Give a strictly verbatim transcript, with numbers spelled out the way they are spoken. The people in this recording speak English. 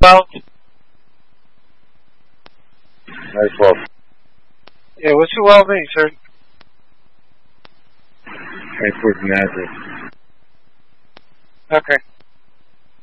Well. Nice well. Yeah, what's your well mean, sir? Right towards Nazareth. Okay.